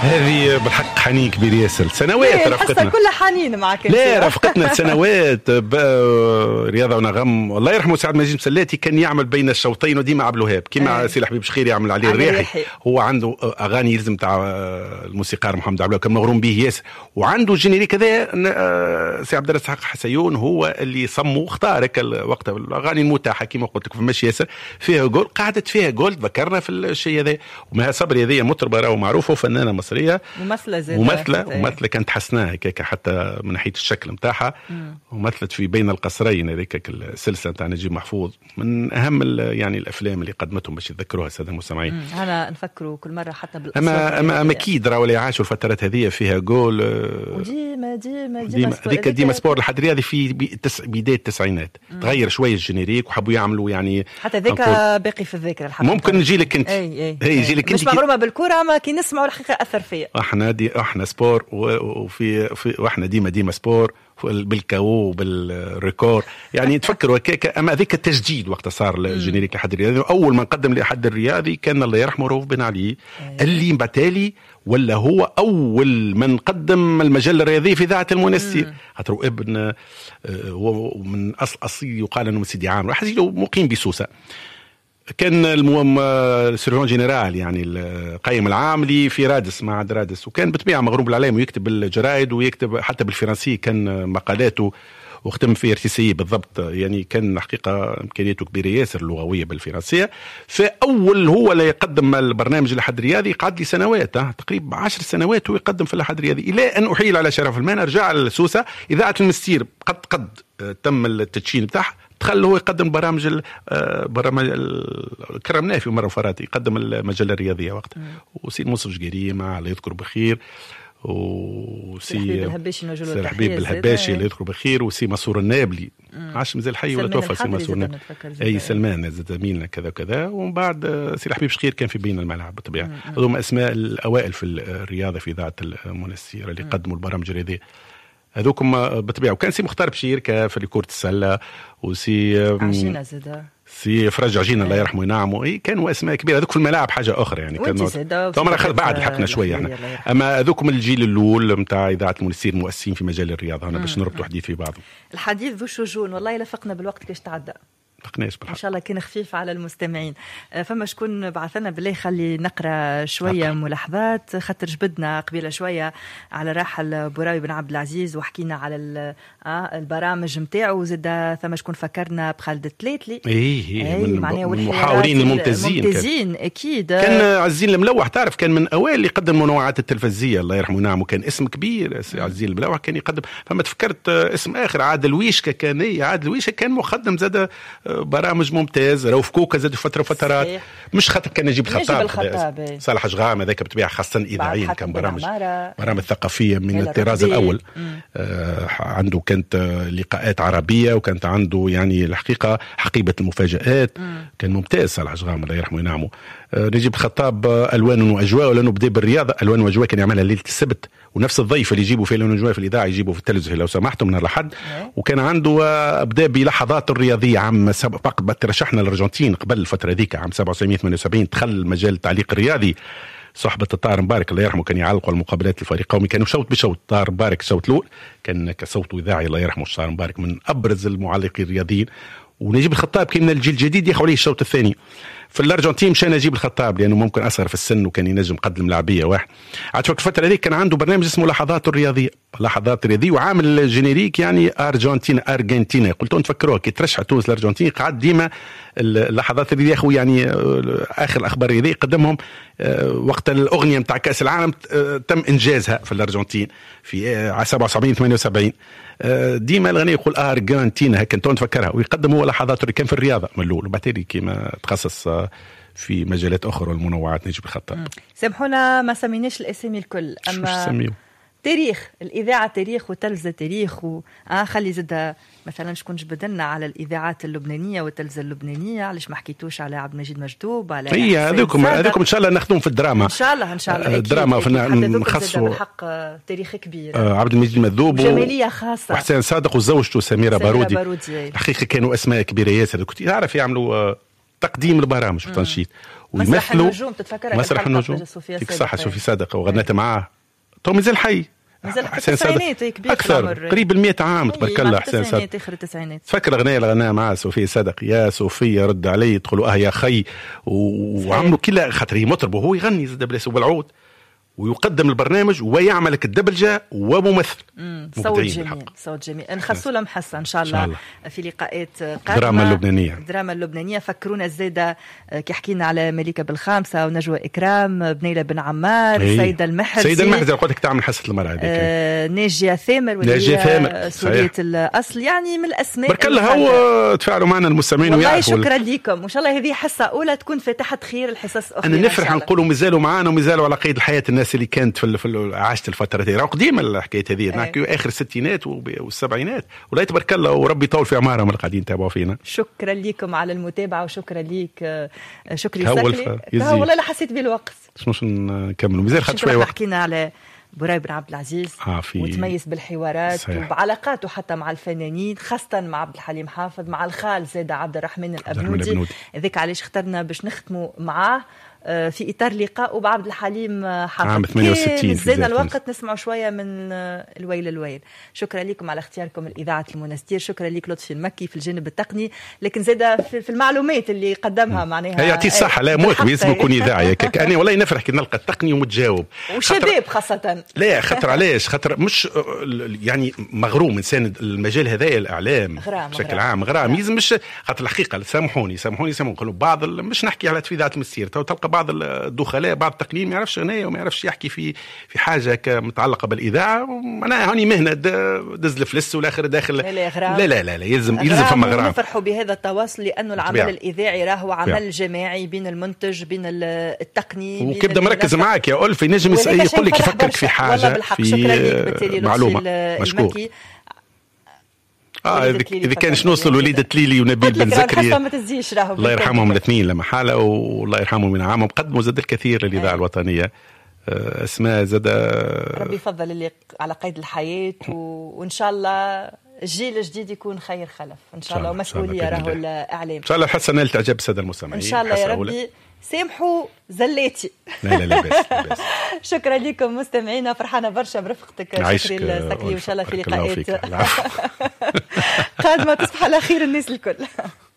هذه بالحق حنين كبير ياسر، سنوات رافقتنا كلها حنين معك. لا رافقتنا سنوات رياضه ونغم. الله يرحمه سعد مجيد مسلاتي كان يعمل بين الشوطين وديما عبد الوهاب كيما سي الحبيب شخير يعمل عليه الريحي. هو عنده اغاني يلزم تاع الموسيقار محمد عبد الوهاب كان مغروم به ياسر، وعنده جينيريك هذا سي عبد الرزاق حسيون هو اللي صمو اختار وقتها الاغاني المتاحه كيما قلت لك فماش ياسر فيها جول قعدت فيها جول ذكرنا في الشيء هذا. ومها صبري هذه مطربه راهو معروفه وفنانه مصريه ممثله كانت حسناها هكاك حتى من ناحيه الشكل نتاعها، ومثلت في بين القصرين هذيك السلسله نتاع نجيب محفوظ من اهم يعني الافلام اللي قدمتهم باش يتذكروها الساده المستمعين. انا نفكروا كل مره حتى بالاصوات اما اكيد راهو اللي عاشوا الفترات هذه فيها جول وديما ديما سبور لحد رياضي في بدايه التسعينات تغير شويه الجينيريك وحبوا يعملوا يعني حتى ذاك باقي في الذاكره الحمد ممكن نجي لك انت يجي لك مش مغرومه بالكره ما كي نسمعوا الحقيقه اثر فيا. احنا سبور واحنا ديما سبور بالكاو وبالريكور يعني تفكروا هكاك. اما هذيك التجديد وقت صار الجينيريك لحد الرياضي اول ما نقدم لحد الرياضي كان الله يرحمه رؤوف بن علي اللي بتالي ولا هو اول من قدم المجله الرياضيه في اذاعه المنسير. خاطر ابن هو من اصيل يقال انه من سيدي عامر حزيله مقيم بسوسه. كان السيرفون جنرال يعني القائم العام لي في رادس مع رادس، وكان بطبيعه مغروم بالعلام ويكتب بالجرايد ويكتب حتى بالفرنسي كان مقالاته واختم في ارتسي بالضبط. يعني كان حقيقه امكانياته كبيره ياسر اللغويه بالفرنسيه. فاول هو اللي يقدم البرنامج الأحد الرياضي قعد لي سنوات تقريبا 10 سنوات ويقدم في الأحد الرياضي الى ان احيل على شرف المان رجع لسوسه اذاعه المستير قد تم التدشين بتاعها دخل هو يقدم برامج كرمناه في مرة فراتي يقدم المجلة الرياضية وقتها وسي منصف جريمة الله يذكر بخير وسي الحبيب الهباشي اللي يذكر بخير وسي مسور النابلي عاش مازال حي ولا توفى سي مسور النابلي اي سلمان زميلنا كذا كذا. ومن بعد سي الحبيب شخير كان في بين الملعب بالطبيعه. هذوما اسماء الاوائل في الرياضه في اذاعه المنسير اللي قدموا البرامج الرياضيه هذوكم بالطبيعه. وكان سي مختار بشير في كرة السله وسي عجينه زاده سي فرج عجينه الله يرحمه وينعمه كانوا اسماء كبيره. هذوك في الملاعب حاجه اخرى يعني كانوا طبعا اخذ بعد لحقنا شويه احنا. اما هذوك من الجيل الاول نتاع اذاعه المنسير مؤسسين في مجال الرياضه انا باش نربطوا حديث في بعضهم. الحديث ذو شجون والله لفقنا بالوقت كيش تعدى ان شاء الله كان خفيف على المستمعين. فما شكون بعثنا بالله خلي نقرا شويه ملاحظات خاطر جبدنا قبيله شويه على راحل بوراوي بن عبد العزيز وحكينا على البرامج نتاعو زاد ثم شكون فكرنا بخالد التلاتلي من المحاورين الممتازين اكيد. كان عزين الملوح تعرف كان من اوائل اللي يقدم المنوعات التلفزيونيه الله يرحمه نعم وكان اسم كبير عزين الملوح كان يقدم. فما تفكرت اسم اخر عادل ويشكا كان عادل ويشكا كان مقدم زاد برامج ممتاز. رؤوف كوكا زاد فترات مش خاطر كان نجيب الخطاب صالح شغام هذاك بطبيعه خاصه اذاعيا كان برامج ثقافيه من الطراز الاول. عنده كانت لقاءات عربيه وكانت عنده يعني الحقيقه حقيبه المفاجآت كان ممتاز صالح شغام الله يرحمه وينعمه. نجيب الخطاب الوان واجواء لانه بدا بالرياضه الوان واجواء كان يعملها ليله السبت ونفس الضيف اللي يجيبوا في الوان واجواء في الاذاعه يجيبوا في التلفزيون لو سمحتوا من الحد. وكان عنده ابدا بلحظات الرياضيه عام فقط ترشحنا الارجنتين قبل الفتره ذيك عام 77 78 دخل مجال التعليق الرياضي صحبة طاهر مبارك الله يرحمه كان يعلقوا المقابلات الفريق القومي كانوا شوط بشوط. طاهر مبارك الشوط الاول كان كصوت اذاعي الله يرحمه طاهر مبارك من ابرز المعلقين الرياضيين. ونجيب الخطاب كي من الجيل الجديد ياخذ عليه الشوط الثاني. في الارجنتين مشى نجيب الخطاب لانه ممكن اصغر في السن وكان ينجم قدم لاعبيه واحد. عاد وقت الفتره هذيك كان عنده برنامج اسمه لحظات الرياضيه وعامل جينيريك يعني ارجنتينا قلت نفكروها كي ترشح تونس الارجنتين قعد ديما اللحظات اللي ياخذوا يعني اخر الاخبار الرياضيه يقدمهم وقت الاغنيه نتاع كاس العالم تم انجازها في الارجنتين في 77 78 ديما الغني يقول ارجنتينا هكا انت تفكرها ويقدم هو لحظات اللي كان في الرياضه من الاول وبعدين كيما تخصص في مجالات اخرى والمنوعات نجيب الخطاب. سامحونا ما سميناش الاسامي الكل اما تاريخ الاذاعه تاريخ وتلفزه تاريخ خلي زاد مثلا شكون جبدلنا على الاذاعات اللبنانيه والتلفزه اللبنانيه علاش ما حكيتوش على عبد المجيد مجدوب على هذوكم ان شاء الله نخدم في الدراما ان شاء الله الدراما نخصصوا بالحق تاريخ كبير عبد المجيد مجدوب جماليه خاصه وحسين صادق وزوجته سميره بارودي الحقيقه كانوا اسماء كبيره ياسر كنت يعرف يعملوا تقديم البرامج وتنشيط ويمثلوا النجوم. تتفكر مسرح النجوم فيك صح صوفي صادق وغنيت معاه تو مازال حي حسين صادق اكثر قريب 100 عام تبارك الله. حسين صادق اخر التسعينات. تفكر الاغنيه اللي غناها مع صوفي صادق يا صوفيا رد علي يدخلوا يا خي وعملوا كلا خاطر هي مطرب وهو يغني زاد بلاس بالعود ويقدم البرنامج ويعمل الدبلجة وممثل. صوت جميل صوت جميل. نخصوا له محسن إن شاء الله في لقاءات قادمة. الدراما اللبنانية فكرونا الزايدة كي حكينا على مليكة بالخامسة ونجوى إكرام بنيلة بن عمار سيدة المحرزي قلت لك تعمل حصة المرأة ناجية ثامر سورية الأصل يعني من الأسماء بارك الله. هو تفاعلوا معنا المستمعين والله شكرا لكم وإن شاء الله هذه حصة أولى تكون فاتحة خير الحصص أخرى. أنا نفرح نقولوا مازالوا معنا ومازالوا على قيد الحياة الناس اللي كانت في عاشت الفترة هذه. قديمة الحكاية هذه نحكي آخر الستينات والسبعينات ولا تبارك الله وربي يطول في أعمارهم اللي قاعدين يتابعوا فينا. شكرا لكم على المتابعة وشكرا ليك شكري سكلي. والله لا حسيت بالوقت. مش نكملوا مازال خد شوية وقت. حكينا على بوراي بن عبد العزيز وتميز بالحوارات صحيح. وبعلاقاته حتى مع الفنانين خاصة مع عبد الحليم حافظ مع الخال زيد عبد الرحمن الأبنودي. ذيك علاش اخترنا باش نختموا معاه في إطار لقاء بعبد الحليم حافظ عام 68. زينا الوقت نسمع شوية من الويل الويل. شكرا لكم على اختياركم الإذاعة المنستير. شكرا لك لطفي المكي في الجانب التقني لكن زيدا في المعلومات اللي قدمها معناها يعطي الصحة. لا موت لازم يكون إذاعي أنا والله نفرح كي نلقى التقني ومتجاوب وشباب خاصة. لا خطر علاش خطر مش يعني مغروم إنسان المجال هذا الإعلام بشكل عام غرام يلزم مش خاطر الحقيقة سامحوني نقولوا بعض مش نحكي على تفيدات المسير تلقى بعض الدخلاء بعض التقنيين ما يعرفش غناية وما يعرفش يحكي في حاجة متعلقة بالإذاعة معناها هوني مهنة دز الفلس والآخر داخل لا يلزم فما غرام. نفرحوا بهذا التواصل لأنه العمل الإذاعي راهو عمل جماعي بين المنتج بين التقني وكيبدا مركز معك يا ألفي نجم يقول لك يفكرك في حاجة في معلومة مشكور. إذا كان شنو وصل وليدة ليلي ونبيل بن زكريا الله يرحمهم الاثنين لما حالة والله يرحمهم من عامهم قدموا زاد الكثير للإذاعة الوطنية. اسماء زاد ربي يفضل اللي على قيد الحياة وإن شاء الله الجيل الجديد يكون خير خلف إن شاء الله ومسؤولية راهو الإعلام إن شاء الله. الحصة نالت إعجاب السادة المستمعين إن شاء الله يا ربي. سامحوا زلاتي. لا بس. شكرا لكم مستمعينا فرحانة برشا برفقتك شكري السكلي وإن شاء الله في لقاءات قادمة تصبح على خير الناس الكل.